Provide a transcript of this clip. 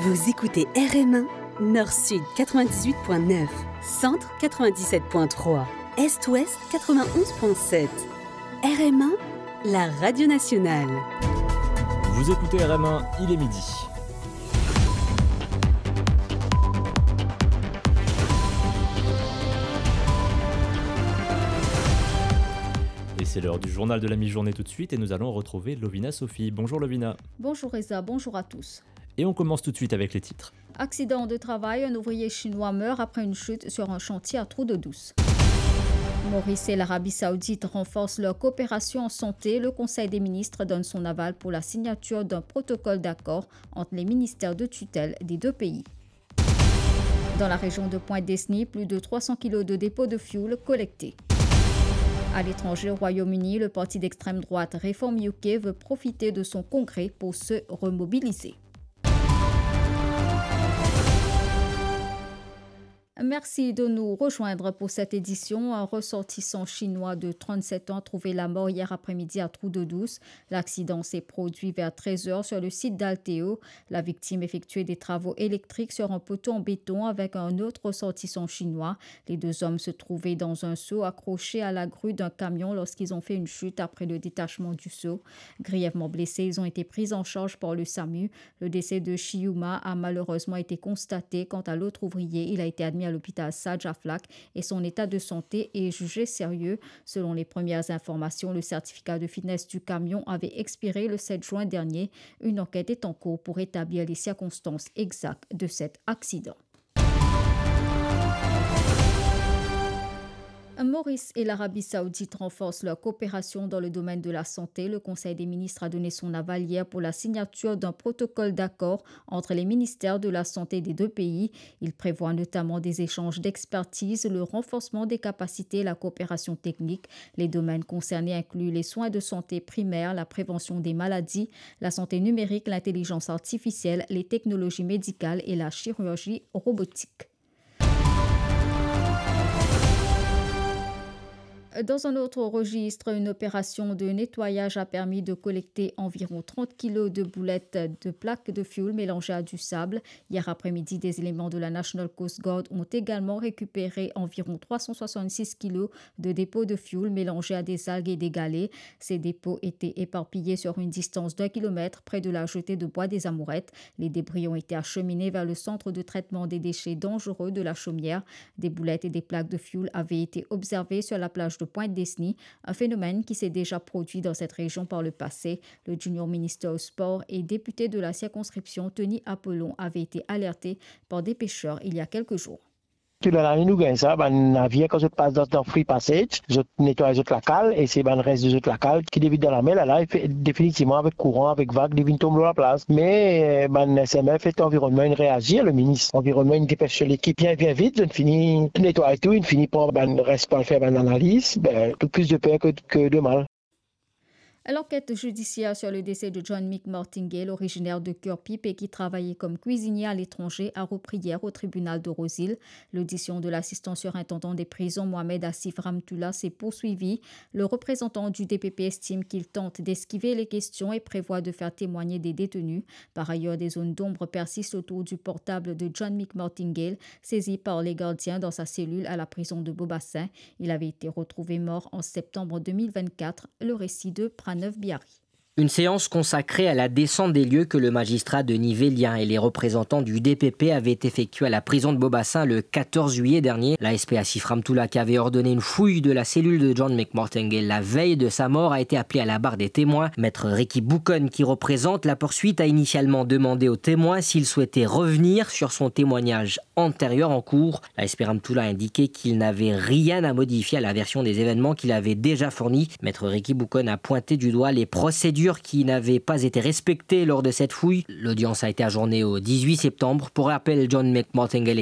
Vous écoutez RM1, Nord-Sud 98.9, Centre 97.3, Est-Ouest 91.7. RM1, la radio nationale. Vous écoutez RM1, il est midi. Et c'est l'heure du journal de la mi-journée tout de suite et nous allons retrouver Lovina Sophie. Bonjour Lovina. Bonjour Reza, bonjour à tous. Et on commence tout de suite avec les titres. Accident de travail, un ouvrier chinois meurt après une chute sur un chantier à Trou-de-Douce. Maurice et l'Arabie Saoudite renforcent leur coopération en santé. Le Conseil des ministres donne son aval pour la signature d'un protocole d'accord entre les ministères de tutelle des deux pays. Dans la région de Pointe-Desny, plus de 300 kg de dépôts de fioul collectés. À l'étranger, au Royaume-Uni, le parti d'extrême droite Reform UK veut profiter de son congrès pour se remobiliser. Merci de nous rejoindre pour cette édition. Un ressortissant chinois de 37 ans trouvé la mort hier après-midi à Trou-de-Douce. L'accident s'est produit vers 13h sur le site d'Alteo. La victime effectuait des travaux électriques sur un poteau en béton avec un autre ressortissant chinois. Les deux hommes se trouvaient dans un seau accroché à la grue d'un camion lorsqu'ils ont fait une chute après le détachement du seau. Grièvement blessés, ils ont été pris en charge par le SAMU. Le décès de Chiyouma a malheureusement été constaté. Quant à l'autre ouvrier, il a été admis à l'hôpital Sadja-Flak et son état de santé est jugé sérieux. Selon les premières informations, le certificat de fitness du camion avait expiré le 7 juin dernier. Une enquête est en cours pour établir les circonstances exactes de cet accident. Maurice et l'Arabie Saoudite renforcent leur coopération dans le domaine de la santé. Le Conseil des ministres a donné son aval hier pour la signature d'un protocole d'accord entre les ministères de la santé des deux pays. Il prévoit notamment des échanges d'expertise, le renforcement des capacités et la coopération technique. Les domaines concernés incluent les soins de santé primaires, la prévention des maladies, la santé numérique, l'intelligence artificielle, les technologies médicales et la chirurgie robotique. Dans un autre registre, une opération de nettoyage a permis de collecter environ 30 kg de boulettes de plaques de fioul mélangées à du sable. Hier après-midi, des éléments de la National Coast Guard ont également récupéré environ 366 kg de dépôts de fioul mélangés à des algues et des galets. Ces dépôts étaient éparpillés sur une distance d'1 kilomètre près de la jetée de Bois des Amourettes. Les débris ont été acheminés vers le centre de traitement des déchets dangereux de la Chaumière. Des boulettes et des plaques de fioul avaient été observées sur la plage de Pointe-Desny, un phénomène qui s'est déjà produit dans cette région par le passé. Le junior ministre au sport et député de la circonscription, Tony Apollon, avait été alerté par des pêcheurs il y a quelques jours. Toute l'année, nous gagnons ça. Ben, navire, quand je passe dans Free Passage, je nettoie les autres lacales et c'est le reste des autres lacales qui dévient dans la mer. Là, il fait définitivement avec courant, avec vague, dévient tomber à la place. Mais, SMF et l'environnement, il réagit. Le ministre environnement, il dépêche l'équipe bien vite. Il finit nettoyer tout, il finit par, reste pas faire l'analyse. Plus de peur que de mal. L'enquête judiciaire sur le décès de John Mick Martingale, originaire de Cœur-Pipe et qui travaillait comme cuisinier à l'étranger, a repris hier au tribunal de Rosehill. L'audition de l'assistant surintendant des prisons, Mohamed Assif Ramtoula, s'est poursuivie. Le représentant du DPP estime qu'il tente d'esquiver les questions et prévoit de faire témoigner des détenus. Par ailleurs, des zones d'ombre persistent autour du portable de John Mick Martingale, saisi par les gardiens dans sa cellule à la prison de Beaubassin. Il avait été retrouvé mort en septembre 2024. Le récit de Pranav Biari. Une séance consacrée à la descente des lieux que le magistrat Denis Vélien et les représentants du DPP avaient effectué à la prison de Beaubassin le 14 juillet dernier. L'ASP Assif Ramtoula, qui avait ordonné une fouille de la cellule de John Mick Martingale la veille de sa mort, a été appelé à la barre des témoins. Maître Ricky Boucon, qui représente la poursuite, a initialement demandé aux témoins s'ils souhaitaient revenir sur son témoignage antérieur en cours. L'ASP Ramtoula a indiqué qu'il n'avait rien à modifier à la version des événements qu'il avait déjà fournie. Maître Ricky Boucon a pointé du doigt les procédures qui n'avaient pas été respectées lors de cette fouille. L'audience a été ajournée au 18 septembre. Pour rappel, John Mick Martingale